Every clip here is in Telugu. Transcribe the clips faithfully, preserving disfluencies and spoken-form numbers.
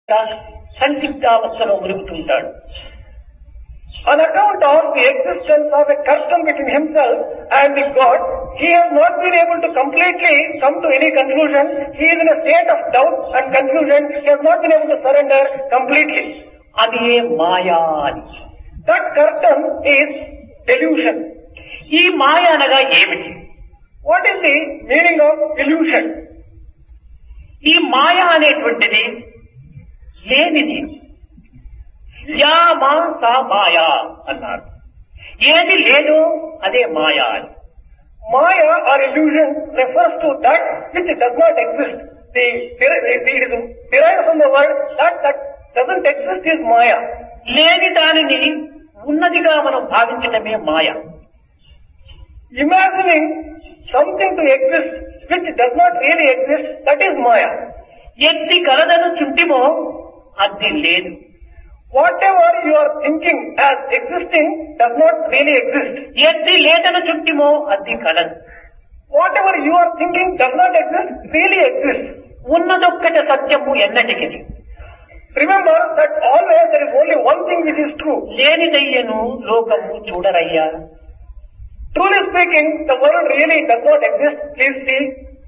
సందిగ్ధావస్థలో మురుగుతుంటాడు. On account of the existence of a custom between himself and the God, he has not been able to completely come to any conclusion. He is in a state of doubt and confusion. He has not been able to surrender completely. అదే మాయా అని. That custom is delusion. ఈ మాయ అనగా ఏమిటి? What is the meaning of illusion? ఈ మాయ అనేటువంటిది లేనిది. యా మా సా మాయా అన్నారు. ఏది లేదో అదే మాయా అని. Maya or illusion refers to that which does not exist. The, the, the, it is derived from the word that that doesn't exist is Maya. లేని దానిని ఉన్నదిగా మనం భావించటమే మాయ. Imagining something to exist which does not really exist, that is Maya. ఎత్తి కలదను చుంటిమో అది లేదు. Whatever you are thinking as existing does not really exist. ఎత్తి లేదను చుంటిమో అది కలదు. Whatever you are thinking does not exist really exists. ఉన్నదొక్కటి సత్యము ఎన్నటికి. Remember that always there is only one thing which is true. లేనిదయ్యను లోకము చూడరయ్యా. Truly speaking, the world really does not exist. Please see.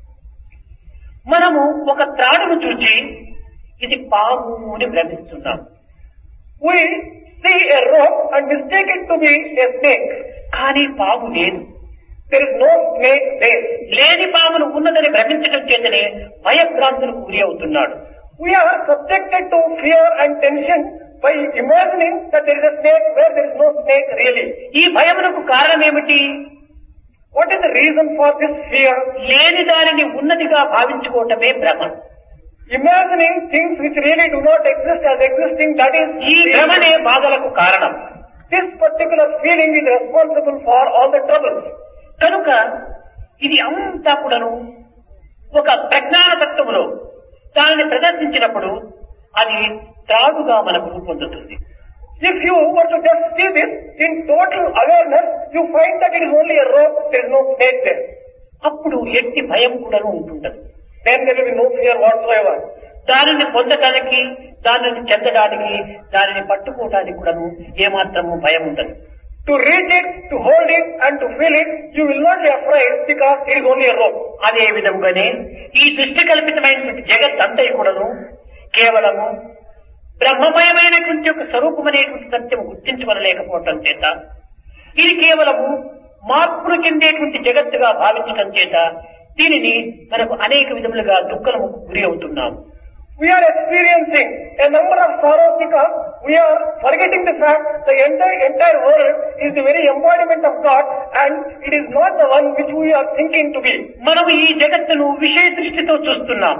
మనము ఒక త్రాడును చూచి ఇది పాము అని భ్రమిస్తున్నాం. We see a rope and mistake it to be a snake. కానీ పాము లేదు. There is no snake there. లేని పామును ఉన్నదని భ్రమించడం చేతనే భయభ్రాంతులకు గురి అవుతున్నాడు. We are subjected to fear and tension by imagining that there is a snake where there is no snake really. ఈ భయమునకు కారణం ఏమిటి? What is the reason for this fear? లేని దానిని ఉన్నదిగా భావించుకోవటమే భ్రమ. Imagining things which really do not exist as existing, that is ఈ భ్రమనే బాధలకు కారణం. This particular feeling is responsible for all the troubles. కనుక ఇది అంతా కూడాను ఒక ప్రజ్ఞాన తత్వములో దానిని ప్రదర్శించినప్పుడు అది త్రాడుగా మనకు రూపొందుతుంది. If you were to just see this in total awareness, you find that it is only a rope, there is no snake there. అప్పుడు ఎట్టి భయం కూడాను ఉంటుంటది. Then there will be no fear whatsoever. దానిని పొందడానికి, దానిని చెందడానికి, దానిని పట్టుకోవడానికి కూడాను ఏమాత్రము భయం ఉండదు. To reach it, to hold it and to feel it, you will not be afraid because it is only a rope. అదే విధంగానే ఈ దృష్టి కల్పితమైనటువంటి జగత్ అంతయు కూడాను కేవలము బ్రహ్మమయమైనటువంటి ఒక స్వరూపమనేటువంటి సత్యం గుర్తించవలలేకపోవటం చేత ఇది కేవలము మార్పులు చెందేటువంటి జగత్తుగా భావించటం చేత దీనిని మనకు అనేక విధములుగా దుఃఖలకు గురి అవుతున్నాము. We are experiencing a number of sorrows because we are forgetting the fact the entire entire world is the very embodiment of God and it is not the one which we are thinking to be. మనము ఈ జగత్తును విషయ దృష్టితో చూస్తున్నాం.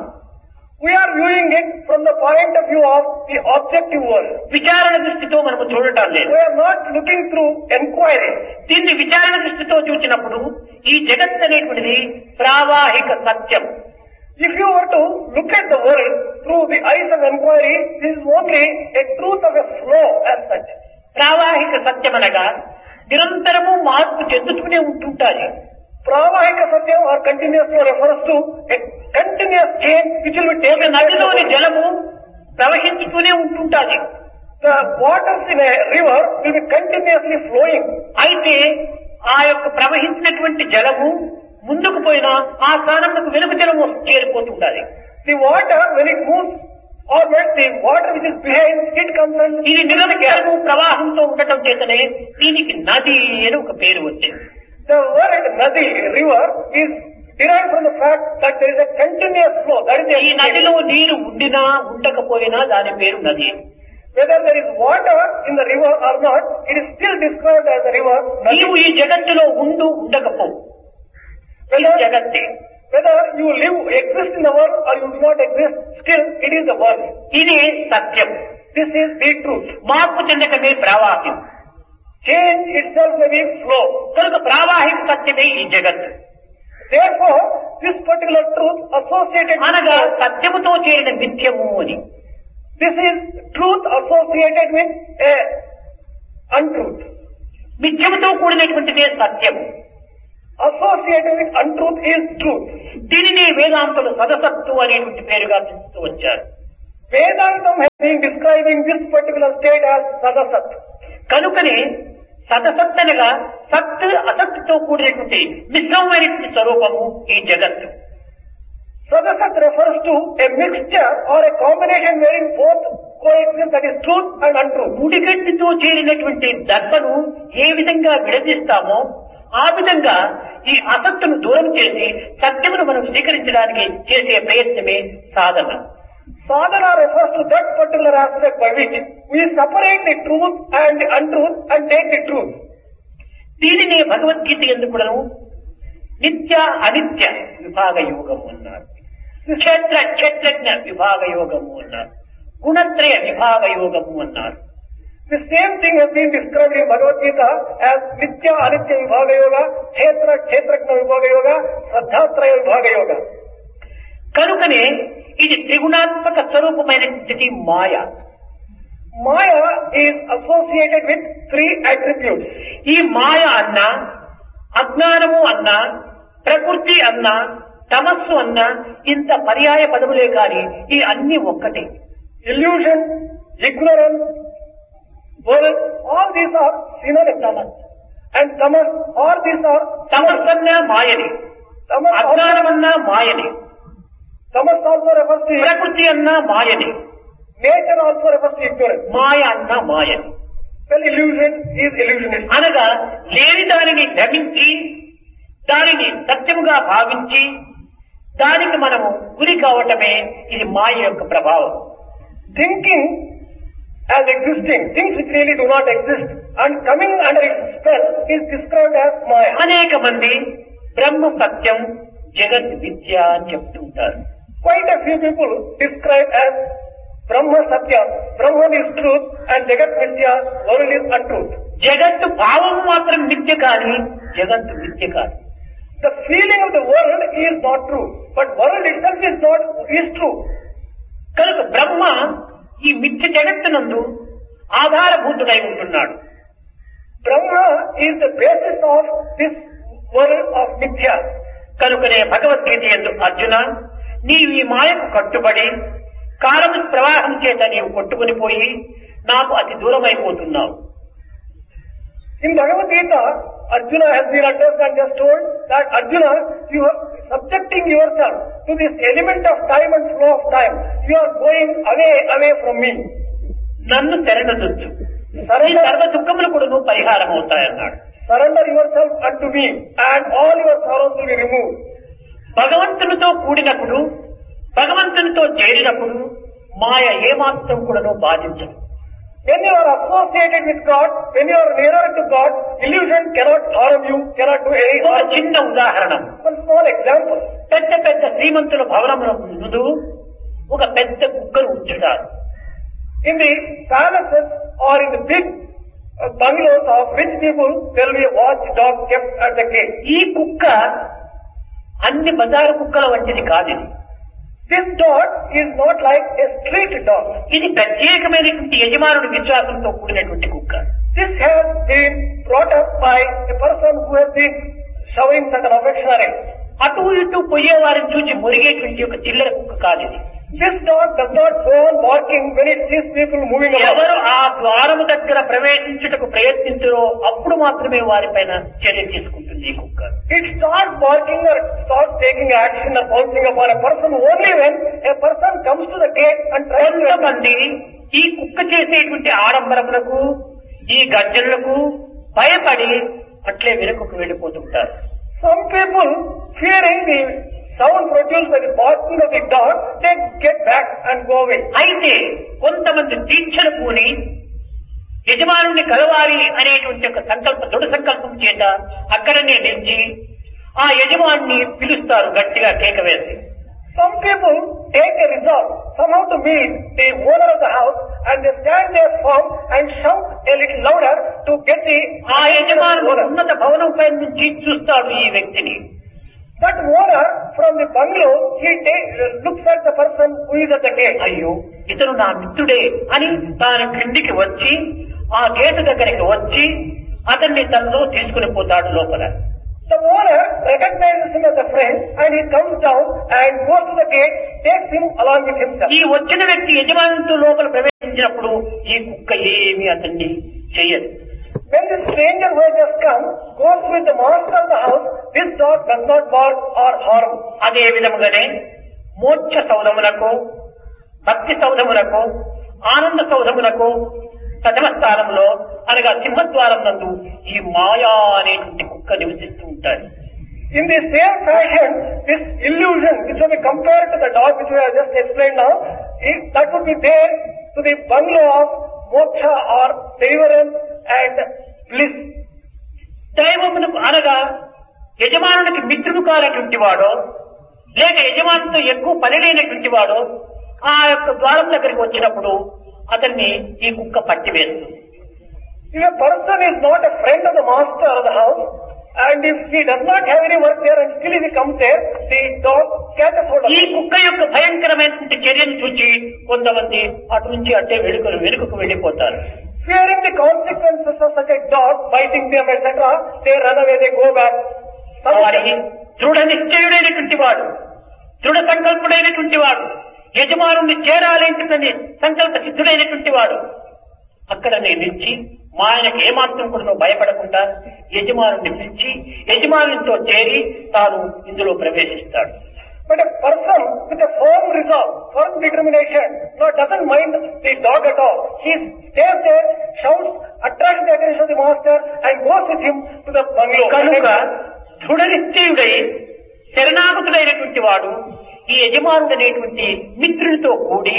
We are viewing it from the point of view of the objective world. విచారణ దృష్టితో మనము చూడటం లేదు. We are not looking through inquiry. దీన్ని విచారణ దృష్టితో చూసినప్పుడు ఈ జగత్ అనేటువంటిది ప్రావాహిక సత్యం. If you were to look at the world through the eyes of inquiry, this is only a truth of a flow as such. ప్రావాహిక సత్యం అనగా నిరంతరము మార్పు చెందుతూనే ఉంటుంటాయి. Pravahika satyam or continuous flow refers to a continuous change which will be taken. నదిలోని జలము ప్రవహించుతూనే ఉంటుంటాది. The waters in a river will be continuously flowing. అయితే ఆ యొక్క ప్రవహించినటువంటి జలము ముందుకు పోయినా ఆ స్థానంలో వెనుక జలము చేరిపోతుండాలి. The water when it moves onward, the water which is behind it comes and ఇది నిరంతరము ప్రవాహంతో ఉండటం చేతనే దీనికి నది అని ఒక పేరు వచ్చింది. The word nadi, river, is derived from the fact that there is a continuous flow. That is the ఈ నదిలో నీరు ఉండినా ఉండకపోయినా దాని పేరు నది. Whether there is water in the river or not, it is still described as a river. నీవు ఈ జగత్తులో ఉండు ఉండకపో జగత్తే. Whether you live, exist in the world or you do not exist, still it is the world. ఇది సత్యం. This is the truth. మార్పు చెందటమే ప్రవాహం. Change itself may be flow. కనుక ప్రావాహిక సత్యమే ఈ జగత్. Therefore, this particular truth associated అనగా సత్యముతో చేరిన మిథ్యము అని. This is truth associated with a untruth. మిథ్యముతో కూడినటువంటిదే సత్యము. associated with untruth is truth. దీనిని వేదాంతులు సదసత్తు అనేటువంటి పేరుగా పిలుస్తూ వచ్చారు. Vedantam has been describing this particular state as Sadasat. కనుకనే సతసత్ అనగా సత్ అసత్తుతో కూడినటువంటి మిశ్రమమైనటువంటి స్వరూపము ఈ జగత్తు. Sadasat refers to a mixture or a combination wherein both coexist, that is truth and untruth. ముడిగట్టితో చేరినటువంటి దర్భను ఏ విధంగా విడదీస్తామో ఆ విధంగా ఈ అసత్తును దూరం చేసి సత్యమును మనం స్వీకరించడానికి చేసే ప్రయత్నమే సాధన. Sadhana refers to that particular aspect by which we separate the truth and the untruth and take the truth. దీనినే భగవద్గీత ఎందుకులను నిత్య అనిత్య విభాగ యోగము అన్నారు, క్షేత్ర క్షేత్రజ్ఞ విభాగ యోగము అన్నారు, గుణత్రయ విభాగ యోగము అన్నారు. The same thing has been described in Bhagavad Gita as Nitya Anitya Vibhaga Yoga, Kshetra Kshetrajna Vibhaga Yoga, Saddhatraya Vibhaga Yoga. కనుకనే ఇది త్రిగుణాత్మక స్వరూపమైనటువంటి మాయ. Maya is associated with three attributes. ఈ మాయ అన్నా, అజ్ఞానము అన్నా, ప్రకృతి అన్నా, తమస్సు అన్నా ఇంత పర్యాయ పదములే కాని ఈ అన్ని ఒక్కటే. Illusion, ignorance, world, all these are synonyms. And tamas, all these are తమస్సన్నా Mayani, tamas. అజ్ఞానమన్నా Mayani, Tamas also refers to ప్రకృతి అన్నా మాయని, nature also refers to ignorance. మాయ అన్నా మాయని. Well, illusion is illusionist. అనగా లేని దానిని భ్రమించి దానిని సత్యముగా భావించి దానికి మనము గురి కావటమే ఇది మాయ యొక్క ప్రభావం. Thinking as existing, things which really do not exist and coming under its spell is described as Maya. అనేక మంది బ్రహ్మ సత్యం జగత్ విద్య అని చెప్తుంటారు. Quite a few people describe as Brahma Satya, Brahman is truth and Jagat Mithya, world is untruth. జగత్తు భావం మాత్రం మిథ్య కాని జగత్తు మిథ్య కాదు. The feeling of the world is not true, but world itself is not, is true. కనుక బ్రహ్మ ఈ మిథ్య జగత్తునందు ఆధారభూతుడై ఉంటున్నాడు. Brahma is the basis of this world of Mithya. కనుకనే భగవద్గీత యందు అర్జున నీవు ఈ మాయకు కట్టుబడి కాలము ప్రవాహం చేత నీవు కొట్టుకుని పోయి నాకు అతి దూరం అయిపోతున్నావు. In Bhagavad Gita, Arjuna has been addressed and just told that Arjuna, you are subjecting yourself to this element of time and flow of time. You are going away, away from me. నన్ను శరణొచ్చు, ఈ సర్వ దుఃఖములు కూడా నువ్వు పరిహారం అవుతాయన్నాడు. Surrender yourself unto me and all your sorrows will be removed. భగవంతునితో కూడినప్పుడు, భగవంతునితో చేరినప్పుడు మాయ ఏమాత్రం కూడా బాధించదు. When you are associated with God, when you are nearer to God, illusion cannot harm you, cannot do any ఒక harm. చిన్న ఉదాహరణ, One small example. పెద్ద పెద్ద శ్రీమంతుల భవనముల ముందు ఒక పెద్ద కుక్కను ఉంచుతారు. In the palaces or in the big uh, bungalows of rich people, there will be a watch dog kept at the gate. ఈ కుక్క అన్ని బజారు కుక్కల వంటిది కాదు. ఇది This dog is not like a street dog. ఇది ప్రత్యేకమైనటువంటి యజమానుడి విశ్వాసంతో కూడినటువంటి కుక్క. This has been brought up by a person who has been showing certain affection on it. అటు ఇటు పోయేవారిని చూసి మురిగేటువంటి ఒక చిల్లర కుక్క కాదు ఇది. This dog does not go on barking when it sees people moving ఎవరు around. ఆ ద్వారము దగ్గర ప్రవేశించుటకు ప్రయత్నించరో అప్పుడు మాత్రమే వారిపైన చర్య తీసుకుంటుంది ఈ కుక్క. It starts barking or starts taking action or bouncing upon a person only when a person comes to the gate and tries to enter. కొంతమంది ఈ కుక్క చేసేటువంటి ఆడంబరములకు, ఈ గర్జనలకు భయపడి అట్లే వెనుకకు వెళ్ళిపోతుంటారు. Some people, fearing the sound produced by the barking of the dog, they get back and go away. అయితే కొంతమంది దీక్షను పూని యజమానుని కలవాలి అనేటువంటి ఒక సంకల్ప దృఢ సంకల్పం చేత అక్కడనే నిలిచి ఆ యజమాని పిలుస్తారు గట్టిగా కేక వేసి. Some people take a resolve somehow to meet the owner of the house and they stand there firm and shout a little louder to get the ఆ యజమానుడు owner. ఉన్నత భవనం పై నుంచి చూస్తాడు ఈ వ్యక్తిని. But owner from the bungalow, he take, looks at the person who is at the gate. అయ్యో ఇతను నా మిత్రుడే అని తాను క్రిందికి వచ్చి ఆ గేటు దగ్గరికి వచ్చి అతన్ని తనతో తీసుకుని పోతాడు లోపల. The owner recognizes him as a friend and he comes down and goes to the gate, takes him along with himself. ఈ వచ్చిన వ్యక్తి యజమానితో లోపల ప్రవేశించినప్పుడు ఈ కుక్క ఏమీ అతన్ని చెయ్యదు. When the stranger who has just come goes with the master of the house, this dog does not bark or harm. అదే విధముగానే మోక్ష సౌధములకు, భక్తి సౌధములకు, ఆనంద సౌధములకు ప్రథమ స్థానంలో అనగా సింహద్వారం నందు ఈ మాయా అనేటువంటి కుక్క నివసిస్తూ ఉంటాడు. In the same fashion, this illusion which will be compared to the dog which we have just explained now, is, that would be there to the bungalow of moksha or deliverance and bliss. దైవమునకు అనగా యజమానునికి మిత్రుడు కానటువంటి వాడో లేక యజమానితో ఎక్కువ పనిలేనటువంటి వాడో ఆ యొక్క ద్వారం దగ్గరికి వచ్చినప్పుడు అతన్ని ఈ కుక్క పట్టివేస్తుంది. If a person is not a friend of the master of the house, and if he does not have any work there and still he comes there, the dog catches hold of ఈ him. కుక్క యొక్క భయంకరమైనటువంటి చర్యను చూసి కొంతమంది అటు నుంచి అట్టే వెనుక వెనుకకు వెళ్లిపోతారు. Fearing the consequences of such a dog biting them, et cetera, they run away, they go back. వారికి దృఢ నిశ్చయుడైనటువంటి వాడు, దృఢ సంకల్పుడైనటువంటి వాడు, యజమానుని చేరాలేంటున్నది సంకల్ప సిద్ధుడైనటువంటి వాడు అక్కడనే నిలిచి మా ఆయనకి ఏమాత్రం కూడా భయపడకుండా యజమానుని పిలిచి యజమానునితో చేరి తాను ఇందులో ప్రవేశిస్తాడు. But a person with a firm resolve, firm determination, no, doesn't mind the dog at all. He stays there, shouts, attracts the attention of the master and goes with him to the bungalow. కనుక దృఢ నిశ్చయుడై శరణాగతుడైనటువంటి వాడు ఈ యజమానుడు అనేటువంటి మిత్రునితో కూడి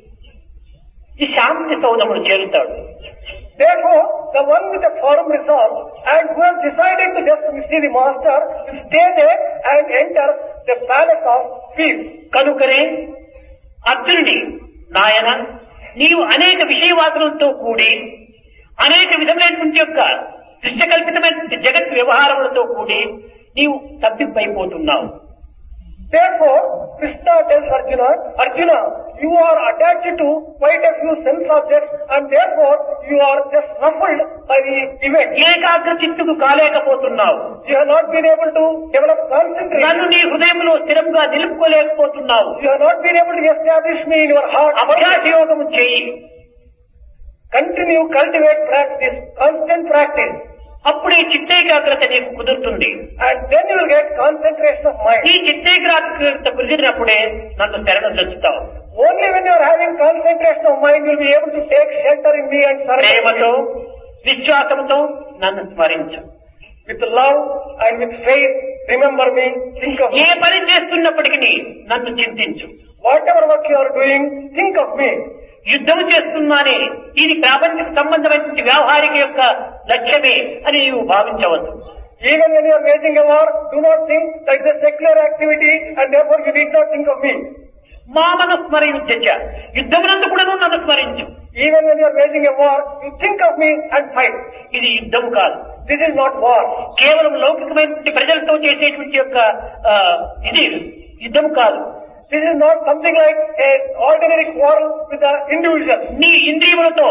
ఈ శాంతి సౌధమును చేరుతాడు. Therefore, the one with a firm resolve and who has decided to just see the master will stay there and enter the palace of peace. కనుకనే అర్జునుడి నాయన నీవు అనేక విషయవాదులతో కూడి అనేక విధమైనటువంటి యొక్క దృశ్యకల్పితమైన జగత్ వ్యవహారములతో కూడి నీవు తప్పిపోయిపోతున్నావు. Therefore, Krishna tells Arjuna, Arjuna, you are attached to quite a few sense objects and therefore you are just ruffled by the event. ఏకాగ్ర చిత్తుకు కాలేకపోతున్నావు. You have not been able to develop concentration. నన్ను నీ హృదయంలో స్థిరంగా నిలుపుకోలేకపోతున్నావు. You have not been able to establish me in your heart. అభ్యాస యోగము చేయి. Continue, cultivate practice, constant practice. అప్పుడే చిత్తేకాగ్రత నీకు కుదురుతుంది. And then you will get concentration of mind. ఈ చిత్తేకాగ్రత కుదిరినప్పుడే నన్ను శరణు తెచ్చుతావు. Only when you are having concentration of mind, you will be able to take shelter in me and surrender. ప్రేమతో విశ్వాసంతో నన్ను స్మరించు. With love and with faith, remember me, think of me. ఏ పని చేస్తున్నప్పటికీ నన్ను చింతించు. Whatever work you are doing, think of me. యుద్ధం చేస్తున్నానే ఇది ప్రాపంచిక సంబంధమైనటువంటి వ్యావహారిక యొక్క లక్ష్యమే అని నీవు భావించవద్దు. Even when you are waging a war, do not think that it is a secular activity and therefore you need not think of me. మామను స్మరించ యుద్ధమునందు కూడా నన్ను స్మరించు. Even when you are waging a war, you think of me and fight. ఇది యుద్ధం కాదు. This is not war. కేవలం లౌకికమైనటువంటి ప్రజలతో చేసేటువంటి యొక్క ఇది యుద్ధం కాదు. This is not something like an ordinary quarrel with the individual. నీ ఇంద్రియములతో,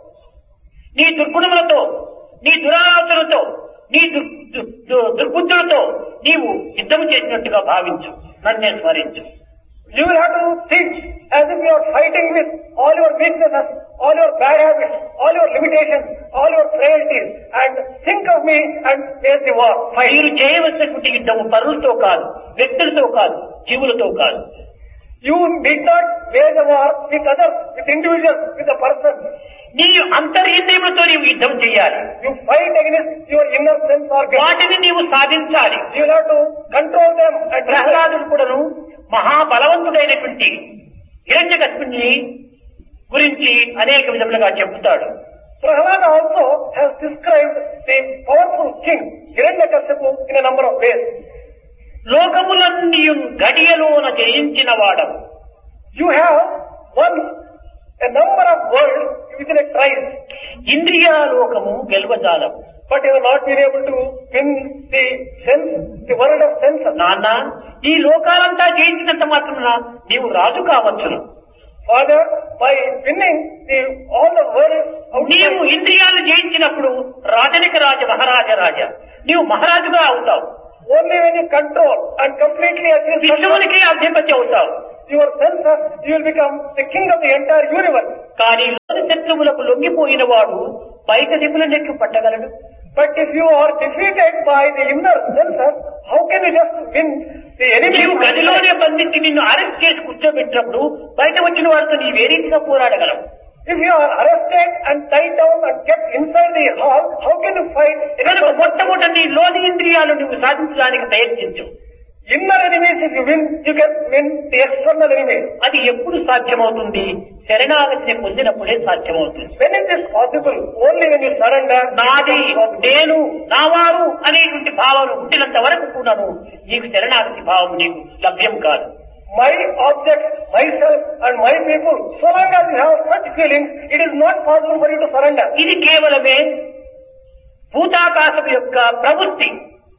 నీ దుర్గుణములతో, నీ దురాలోచనలతో, నీ దుర్బుద్ధులతో నీవు యుద్ధం చేసినట్టుగా భావించు. నన్నే స్మరించు. You will have to think as if you are fighting with all your weaknesses, all your bad habits, all your limitations, all your frailties, and think of me and face the war. మీరు చేయవలసినటువంటి యుద్ధము పరులతో కాదు, వ్యక్తులతో కాదు, జీవులతో కాదు. You need not wage a war with others, with individuals, with a person. నీ అంతరింద్రియములతో నీవు యుద్ధం చేయాలి. You fight against your inner sense organs. వాటిని నీవు సాధించాలి. You will have to control them. And ప్రహ్లాదుడు కూడాను మహాబలవంతుడైనటువంటి హిరణ్యకశిపుని గురించి అనేక విధములుగా చెబుతాడు. Prahlada also has described the powerful king Hiranyakashipu in a number of ways. లోకములన్నీ గడియలోన జయించిన వాడవు. You have won a number of worlds within a trice. ఇంద్రియాలోకము గెలవజాలవు. But you have not been able to win the sense, the world of senses. నాన్న, ఈ లోకాలంతా జయించినంత మాత్రమున నీవు రాజు కావచ్చును. Father, by winning the all the world నీవు outside, ఇంద్రియాలను జయించినప్పుడు రాజనిక రాజ మహారాజ రాజ నీవు మహారాజుగా అవుతావు. Only when you control and completely achieve control, విశ్వమునికి అధిపతి అవుతావు. your senses, you will become the king of the entire universe. కానీ లోని శత్రువులకు లొంగిపోయిన వాడు బయట దిగులనెట్లు పట్టగలడు? But if you are defeated by the inner senses, how can you just win the enemy? నీవు గదిలోనే బంధించి నిన్ను అరెస్ట్ చేసి కూర్చోబెట్టినప్పుడు బయట వచ్చిన వారితో నీవు ఏ రీతిగా పోరాడగలవు? If you are arrested and tied down and kept inside the hall, how can you fight? కనుక మొట్టమొదటి నీ లోని ఇంద్రియాలు నువ్వు సాధించడానికి ప్రయత్నించు. Inner enemies, if you win, you can win the external enemies. అది ఎప్పుడు సాధ్యమవుతుంది? శరణాగతిని పొందినప్పుడే సాధ్యమవుతుంది. When it is possible? Only when you surrender. నాది, నేను, నావారు అనేటువంటి భావన పుట్టినంత వరకు కూడాను నీకు శరణాగతి భావం నీకు లభ్యం కాదు. My object, myself and my people, so long as you have such feelings, it is not possible for you to surrender. ఇది కేవలమే భూతాకాశం యొక్క ప్రవృత్తి.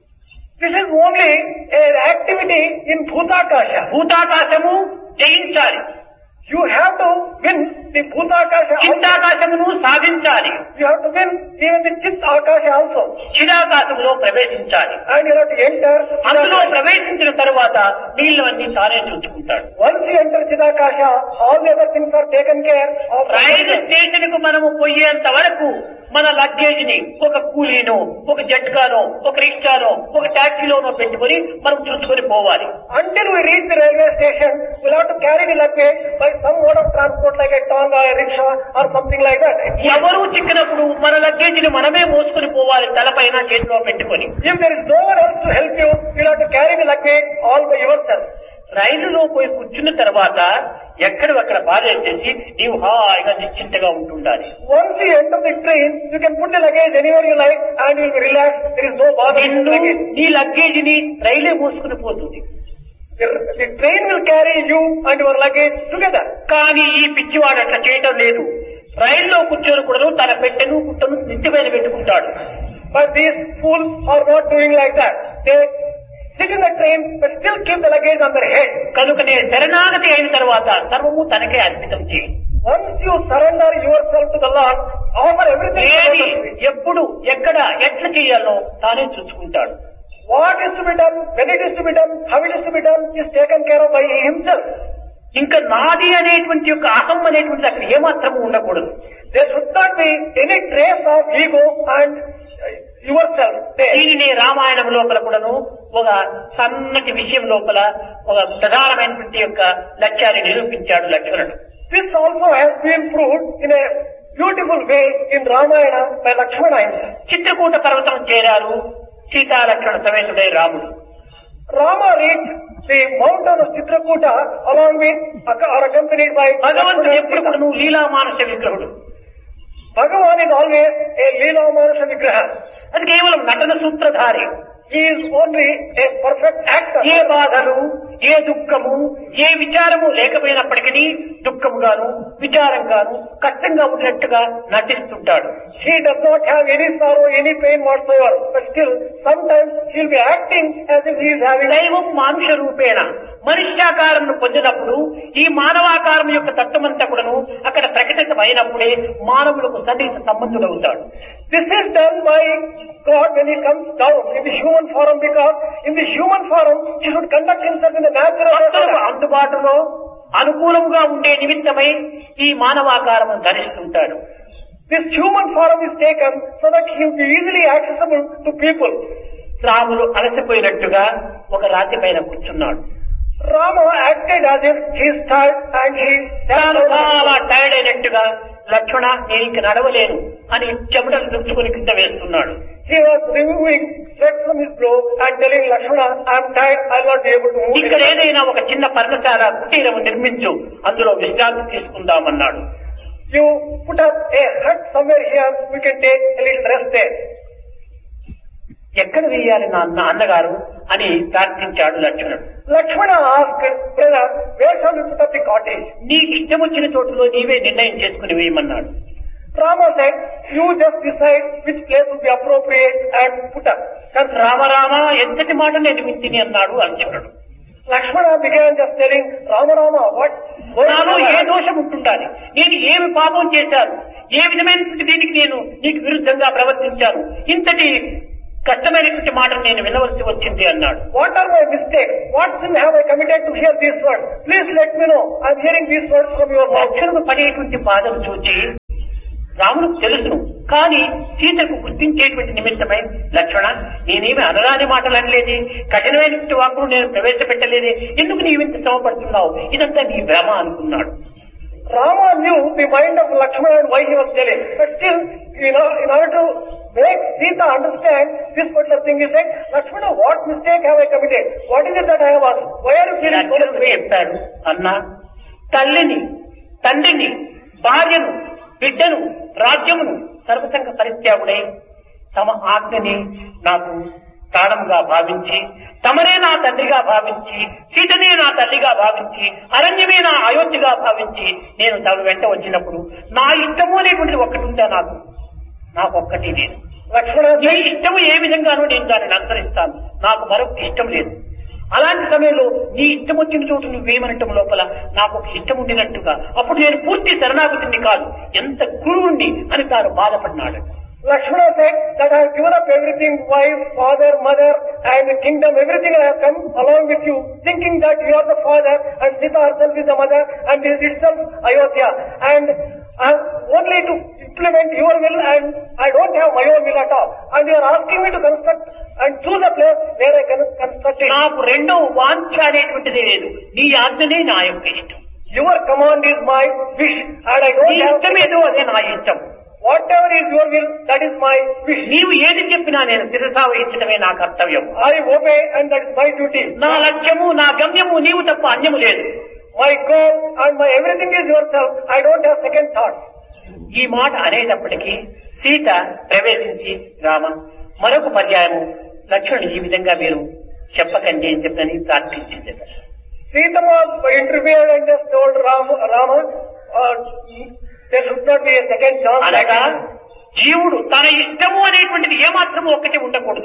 This is only an activity in Bhutakasha. భూతాకాశము జయించాలి. You have to win the Bhutakasha also. చిత్తాకాశమును సాధించాలి. You have to win even the Chit Akasha also. చిదాకాశంలో ప్రవేశించాలి. And you have to enter. అందులో ప్రవేశించిన తరువాత నీళ్ళవన్నీ తానే చూసుకుంటాడు. Once you enter Chidakasha, all the other things are taken care of. Rail station కు మనము పోయేంత వరకు మన లగేజ్ ని ఒక కూలీనో, ఒక జట్కానో, ఒక రిక్షానో, ఒక టాక్సీలోనో పెట్టుకుని మనం చూసుకొని పోవాలి. Until we reach the railway station, we'll have to carry the luggage by some mode of transport like a tonga, a rickshaw or something like that. ఎవరు చిక్కినప్పుడు మన లగేజ్ ని మనమే మోసుకొని పోవాలి, తలపైన చేతిలో పెట్టుకొని. If there is no one else to help you, you'll have to carry the luggage all by yourself. రైలులో పోయి కూర్చున్న తర్వాత ఎక్కడ అక్కడ బాధేసేసి నీవు హాయిగా నిశ్చింతగా ఉంటుండాలి. Once you enter the train, you can put the luggage anywhere you like and you will be relaxed. There is no bother in the luggage. నీ లగేజ్ ని రైలే మోసుకుని పోతుంది. The, the train will carry you and your luggage together. కానీ ఈ పిచ్చివాడు అట్లా చేయటం లేదు. రైల్లో కూర్చొని కూడా తన పెట్టెను పుట్టను నెత్తిపైన పెట్టుకుంటాడు. But these fools are not doing like that. They sit in the train but still keep the luggage on their head. కనుక నేను శరణాగతి అయిన తర్వాత సర్వము తనకే అర్పితం చేయి. Once you surrender yourself to the Lord, offer everything to ఏది, the Lord. ఎప్పుడు, ఎక్కడ, ఎట్లా చేయాలో తానే చూసుకుంటాడు. What is to be done, when it is to be done, how it is to be done is taken care of by himself. ఇంకా నాది అనేటువంటి యొక్క అహం అనేటువంటి అక్కడ ఏమాత్రము ఉండకూడదు. There should not be any trace of ego and yourself there. దీనిని రామాయణం లోపల కూడాను ఒక సన్నటి విషయం లోపల ఒక ప్రధానమైనటువంటి యొక్క లక్ష్యాన్ని నిరూపించాడు లక్ష్మణుడు. This also has been proved in a beautiful way in Ramayana by Lakshmana himself. Chitrakoot పర్వతం చేరారు సీతాలక్ష్మణ సమేతుడై రాముడు. Rama reached the mountain of Chitrakuta along with or accompanied by భగవంతుడు ఎప్పుడు కూడా నువ్వు లీలా మానస విగ్రహుడు. Bhagavan is always a Leela Manasha Vigraha. అది కేవలం నటన సూత్రధారి. He is only a perfect actor. ఏ బాధలు, ఏ దుఃఖము, ఏ విచారము లేకపోయినప్పటికీ దుఃఖముగాను, విచారంగాను, కష్టంగా ఉన్నట్టుగా నటిస్తుంటాడు. He does not have any sorrow, any pain whatsoever. But still, sometimes he will be acting as if he is having. దైవం మానుష రూపేణ మనుష్యాకారంను పొందినప్పుడు ఈ మానవాకారం యొక్క తత్వమంతా కూడాను అక్కడ ప్రకటితమైనప్పుడే మానవులకు సన్నిహిత సంబంధుడవుతాడు. This is done by God when he comes down in the human form, because in the human form he should conduct himself in the natural భక్తులకు way. అందుబాటులో అనుకూలముగా ఉండే నిమిత్తమై ఈ మానవాకారము ధరిస్తుంటాడు. This human form is taken so that he will be easily accessible to people. Ramulu అలసిపోయినట్టుగా ఒక రాతి పైన కూర్చున్నాడు. Rama acted as if he is tired and he తాను చాలా టైర్డ్ అయినట్టుగా లక్ష్మణ నేను ఇంక నడవలేను అని చెమటలు దుక్కుని కింద వేస్తున్నాడు. He was removing sweat from his brow and telling Lakshmana, I am tired, I will not be able to move. ఇక్కడ ఏదైనా ఒక చిన్న పర్ణశాల కుటీరం నిర్మించు, అందులో విశ్రాంతి తీసుకుందామన్నాడు. You put up a hut somewhere here, we can take a little rest there. ఎక్కడ వేయాలి నా అన్న అన్నగారు అని ప్రార్థించాడు లక్ష్మణుడు. Lakshmana asked, brother, where shall we put up the cottage? నీకు ఇష్టం వచ్చిన చోటులో నీవే నిర్ణయం చేసుకుని వేయమన్నాడు. Rama said, you just decide which place would be appropriate and put up. కానీ రామరామ ఎంతటి మాట నేను వింటిని అన్నాడు లక్ష్మణుడు. Lakshmana began just telling, Rama Rama, what? నాలో ఏ దోషం ఉంటుండాలి, నేను ఏమి పాపం చేశాను, ఏ విధమైన దీనికి నేను నీకు విరుద్ధంగా ప్రవర్తించాను, ఇంతటి కష్టమైనటువంటి మాటలు నేను వినవలసి వచ్చింది అన్నాడు. What are my mistakes? What sin have I committed to hear these words? Please let me know. I am hearing these words from your mouth. లక్ష్మణుడు పడేటువంటి బాధను చూచి రాముడికి తెలుసును, కానీ సీతకు గుర్తించేటువంటి నిమిత్తమై లక్ష్మణ నేనేమి అనరాని మాటలు అనలేదే, కఠినమైనటువంటి వాక్కును నేను ప్రవేశపెట్టలేదే, ఎందుకు నీవింత శ్రమపడుతున్నావు, ఇదంతా నీ భ్రమ అనుకున్నాడు. Rama knew the mind of Lakshmana and why he was jealous. But still, you know, in order to make Sita understand this particular thing, he said, Lakshmana, what mistake have I committed? What is it that I have asked? Why are you feeling so much pain? చెప్పాడు, అన్నా తల్లిని, తండ్రిని, భార్యను, బిడ్డను, రాజ్యమును సర్వసంగ పరిత్యాగుడై తమ ఆజ్ఞని నాకు ప్రాణంగా భావించి, తమనే నా తండ్రిగా భావించి, సీతనే నా తల్లిగా భావించి, అరణ్యమే నా అయోధ్యగా భావించి నేను తమ వెంట వచ్చినప్పుడు నా ఇష్టము అనేటువంటిది ఒక్కటి ఉందా, నాకు నాకు ఒక్కటి లేదు. లక్ష్మణ ఏ ఇష్టము ఏ విధంగానూ నేను దానిని అనుసరిస్తాను, నాకు మరొక ఇష్టం లేదు. అలాంటి సమయంలో నీ ఇష్టం వచ్చిన చోటు నువ్వేమనటం లోపల నాకు ఒక ఇష్టం ఉండినట్టుగా, అప్పుడు నేను పూర్తి శరణాగతిని కాదు ఎంత గురువుణ్ణి అని తాను బాధపడినాడు. Lakshmana said that I have given up everything, wife, father, mother and the kingdom, everything I have come along with you, thinking that you are the father and Sita herself is the mother and this itself Ayodhya, and I have only to implement your will and I don't have my own will at all, and you are asking me to construct and choose a place where I can construct it. నాకు రెండో వాంఛ అనేటువంటిది లేదు, నీ ఆజ్ఞనే నా యొక్క ఇష్టం. Your command is my wish and I don't have ఇష్టమేదో అదే నా ఇష్టం. Whatever is your will, that is my wish. నీవు ఏది చెప్పినా నేను శిరసా వహించడమే నా కర్తవ్యం. I obey and that is my duty. నా లక్ష్యము నా గమ్యము నీవు తప్ప అన్యము లేదు. My goal and my everything is yourself. I don't have second thoughts. ఈ మాట అనేటప్పటికీ సీత ప్రవేశించి రామ మరొక పర్యాయము లక్ష్మణుడు ఈ విధంగా మీరు చెప్పకండి అని చెప్పని ప్రార్థించింది. Sitama interfered and just told Rama, Rama uh, there should not be a second chance. అనగా జీవుడు తన ఇష్టము అనేటువంటిది ఏమాత్రము ఒక్కటే ఉండకూడదు.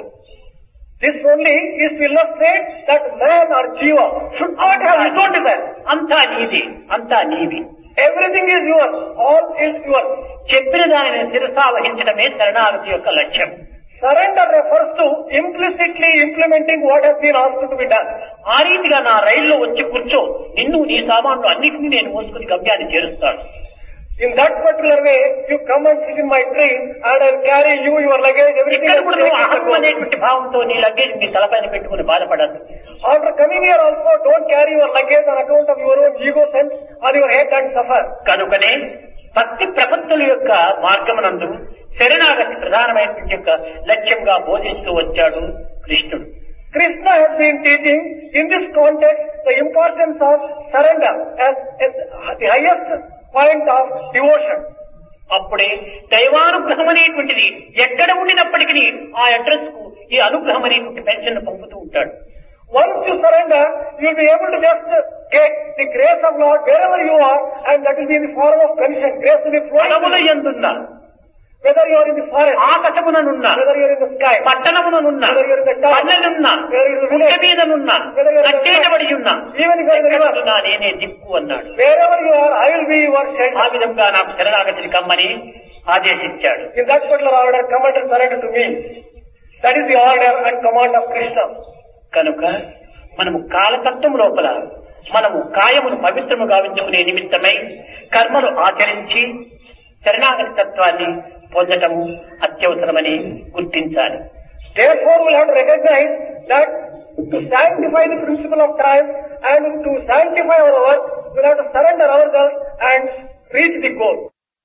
This only is to illustrate that man or jiva should not have his own desire. అంతా నీది, అంతా నీవి. Everything is yours, all is yours. చెప్పిన దానిని శిరసా వహించడమే శరణాగతి యొక్క లక్ష్యం. Surrender refers to implicitly implementing what has been asked to be done. ఆ రీతిగా నా రైల్లో వచ్చి కూర్చో, నిన్ను నీ సామాన్లు అన్నింటినీ నేను మోసుకుని గమ్యాన్ని చేరుస్తాను. In that particular way, you come and sit in my train and I will carry you, your luggage, everything. ఇక్కడ కూడా నువ్వు అహం అనేటువంటి భావంతో నీ లగేజ్ నీ తలపైన పెట్టుకుని బాధపడద్దు. After coming here also, don't carry your luggage on account of your own ego sense or your head and suffer. కనుకనే భక్తి ప్రపత్తుల యొక్క మార్గమునందు శరణాగతి ప్రధానమైనటువంటి యొక్క లక్ష్యంగా బోధిస్తూ వచ్చాడు కృష్ణుడు. Krishna has been teaching in this context the importance of surrender as, as the highest point of devotion. అప్పుడే దైవానుగ్రహం అనేటువంటిది ఎక్కడ ఉండినప్పటికీ ఆ అడ్రస్ కు ఈ అనుగ్రహం అనేటువంటి పెన్షన్ పంపుతూ ఉంటాడు. Once you surrender, you will be able to just get the grace of Lord wherever you are, and that will be in the form of pension. Grace will be flowing. అడవుల యందున్నా, whether you are in the forest, ఆకాశముననున్నా, whether you are in the sky, పట్టణముననున్నా, whether you are in the town, పల్లెలున్నా, whether you are in the గుట్ట village, మీదనున్నా, whether you are in the కట్టేటబడి ఉన్నా, even if you are in the river, ఎక్కడున్నా నేనే దిక్కు అన్నాడు. wherever you are, I will be your shelter. ఆ విధంగా నాకు శరణాగతిని కమ్మని ఆదేశించాడు. In that particular order, come and surrender to me. That is the order and command of Krishna. కనుక మనము కాలతత్వం లోపల మనము కాయమును పవిత్రము గావించుకునే నిమిత్తమై కర్మలు ఆచరించి శరణాగతి తత్వాన్ని పొందటము అత్యవసరమని గుర్తించాలి. Therefore, we have to recognize that to sanctify the principle of time and to sanctify our work, we have to surrender ourselves and reach the goal.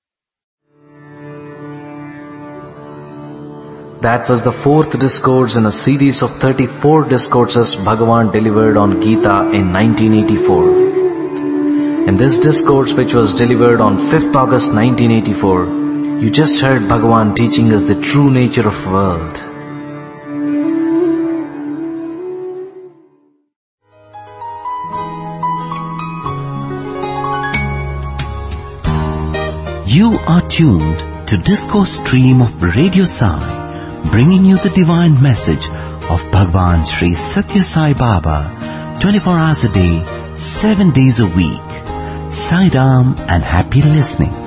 That was the fourth discourse in a series of thirty-four discourses Bhagavan delivered on Gita in nineteen eighty-four. In this discourse, which was delivered on fifth August nineteen eighty-four, you just heard Bhagavan teaching us the true nature of world. You are tuned to Discourse Stream of Radio Sai, bringing you the divine message of Bhagwan Sri Satya Sai Baba, twenty-four hours a day, seven days a week. Sai Ram and happy listening.